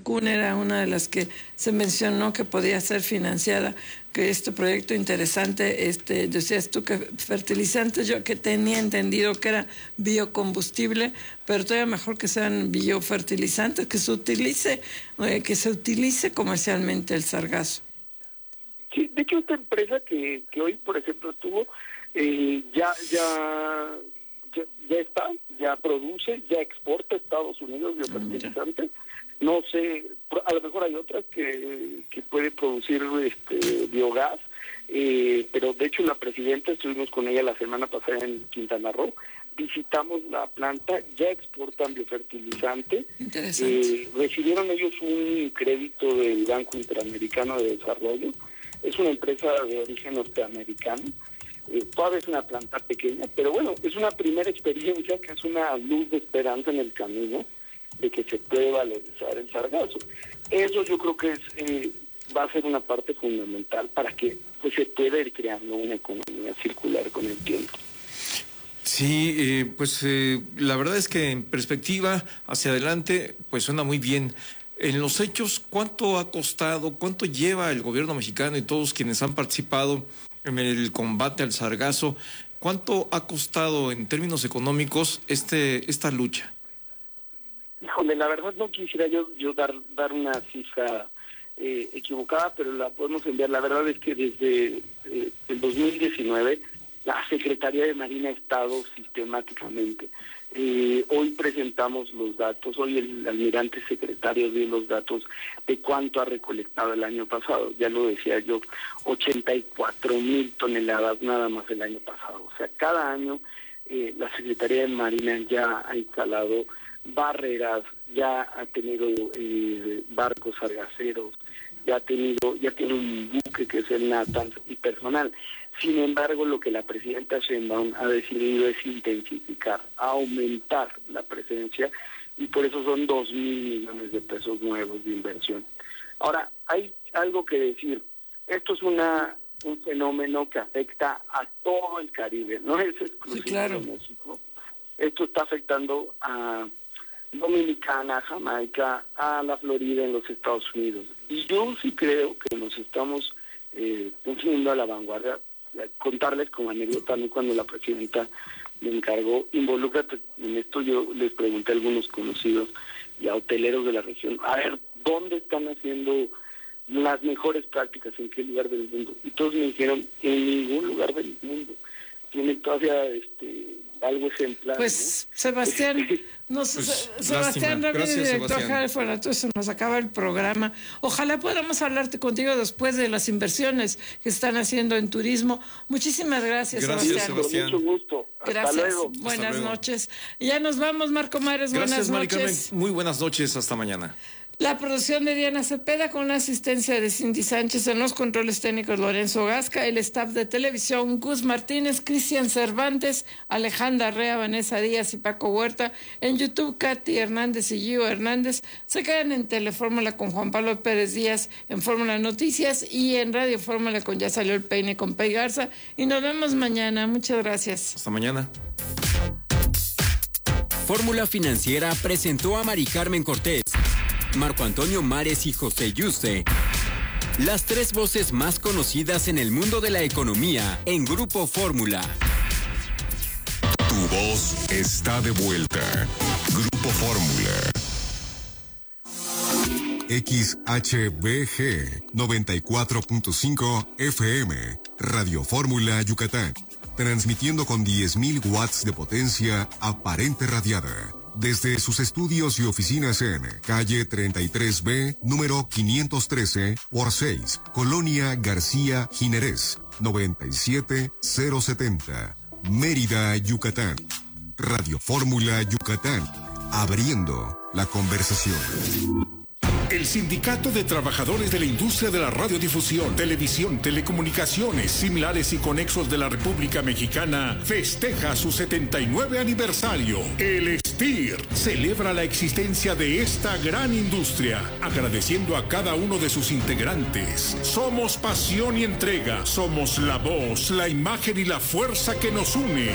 Cancún era una de las que se mencionó que podía ser financiada, que este proyecto interesante, decías tú que fertilizantes, yo que tenía entendido que era biocombustible, pero todavía mejor que sean biofertilizantes, que se utilice comercialmente el sargazo. Sí, de hecho esta empresa que hoy, por ejemplo, estuvo, ya produce, ya exporta a Estados Unidos biofertilizantes. No sé, a lo mejor hay otras que puede producir biogás, pero de hecho la presidenta, estuvimos con ella la semana pasada en Quintana Roo, visitamos la planta, ya exportan biofertilizante. Recibieron ellos un crédito del Banco Interamericano de Desarrollo. Es una empresa de origen norteamericano. Todavía es una planta pequeña, pero bueno, es una primera experiencia que es una luz de esperanza en el camino de que se puede valorizar el sargazo. Eso yo creo que va a ser una parte fundamental para que pues se pueda ir creando una economía circular con el tiempo. Sí, la verdad es que en perspectiva hacia adelante, pues suena muy bien. En los hechos, ¿cuánto ha costado, cuánto lleva el gobierno mexicano y todos quienes han participado en el combate al sargazo? ¿Cuánto ha costado en términos económicos esta lucha? Híjole, la verdad no quisiera yo dar una cifra equivocada, pero la podemos enviar. La verdad es que desde el 2019 la Secretaría de Marina ha estado sistemáticamente. Hoy presentamos los datos, hoy el almirante secretario dio los datos de cuánto ha recolectado el año pasado. Ya lo decía yo, 84,000 toneladas nada más el año pasado. O sea, cada año la Secretaría de Marina ya ha instalado barreras, ya ha tenido barcos sargaceros, ya tiene un buque que es el Natanz y personal. Sin embargo, lo que la presidenta Sheinbaum ha decidido es intensificar, aumentar la presencia, y por eso son 2,000 millones de pesos nuevos de inversión. Ahora, hay algo que decir. Esto es un fenómeno que afecta a todo el Caribe, no es exclusivo de México. Esto está afectando a Dominicana, Jamaica, a la Florida en los Estados Unidos. Y yo sí creo que nos estamos poniendo a la vanguardia. Contarles como anécdota, cuando la presidenta me encargó, involúcrate en esto, yo les pregunté a algunos conocidos y a hoteleros de la región, a ver, ¿dónde están haciendo las mejores prácticas? ¿En qué lugar del mundo? Y todos me dijeron, en ningún lugar del mundo. Tienen todavía algo ejemplar. Pues, ¿no? Sebastián, Sebastián Ramírez, director general de Fonatur, se nos acaba el programa. Ojalá podamos hablarte contigo después de las inversiones que están haciendo en turismo. Muchísimas gracias, Sebastián. Con mucho gusto. Gracias. Hasta luego. Buenas noches. Ya nos vamos, Marco Mares. Gracias, buenas noches. Mari Carmen. Muy buenas noches. Hasta mañana. La producción de Diana Cepeda con la asistencia de Cindy Sánchez, en los controles técnicos Lorenzo Gasca, el staff de televisión Gus Martínez, Cristian Cervantes, Alejandra Rea, Vanessa Díaz y Paco Huerta, en YouTube Katy Hernández y Gio Hernández. Se quedan en Telefórmula con Juan Pablo Pérez Díaz en Fórmula Noticias y en Radio Fórmula con Ya Salió el Peine con Pei Garza, y nos vemos mañana. Muchas gracias. Hasta mañana. Fórmula Financiera presentó a Mari Carmen Cortés, Marco Antonio Mares y José Yuste, las tres voces más conocidas en el mundo de la economía en Grupo Fórmula. Tu voz está de vuelta. Grupo Fórmula. XHBG 94.5 FM, Radio Fórmula Yucatán, transmitiendo con 10,000 watts de potencia aparente radiada. Desde sus estudios y oficinas en calle 33B, número 513 por 6, Colonia García Jiménez, 97070, Mérida, Yucatán. Radio Fórmula Yucatán, abriendo la conversación. El Sindicato de Trabajadores de la Industria de la Radiodifusión, Televisión, Telecomunicaciones, Similares y Conexos de la República Mexicana festeja su 79 aniversario. El STIR celebra la existencia de esta gran industria, agradeciendo a cada uno de sus integrantes. Somos pasión y entrega, somos la voz, la imagen y la fuerza que nos une.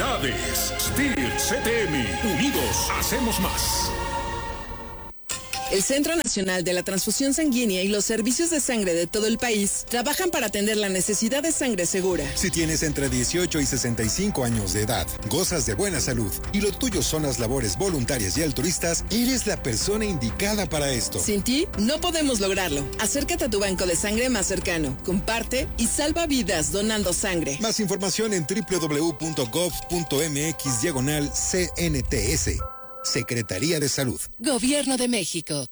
¡Felicidades! STIR CTM, unidos hacemos más. El Centro Nacional de la Transfusión Sanguínea y los servicios de sangre de todo el país trabajan para atender la necesidad de sangre segura. Si tienes entre 18 y 65 años de edad, gozas de buena salud y lo tuyo son las labores voluntarias y altruistas, eres la persona indicada para esto. Sin ti, no podemos lograrlo. Acércate a tu banco de sangre más cercano, comparte y salva vidas donando sangre. Más información en www.gov.mx/CNTS. Secretaría de Salud. Gobierno de México.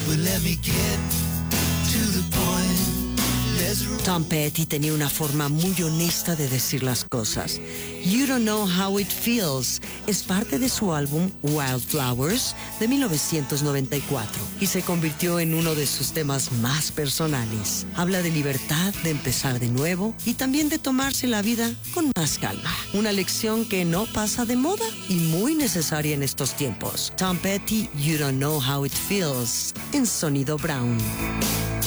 Tom Petty tenía una forma muy honesta de decir las cosas. You Don't Know How It Feels es parte de su álbum Wildflowers de 1994 y se convirtió en uno de sus temas más personales. Habla de libertad, de empezar de nuevo y también de tomarse la vida con más calma. Una lección que no pasa de moda y muy necesaria en estos tiempos. Tom Petty, You Don't Know How It Feels, en Sonido Brown.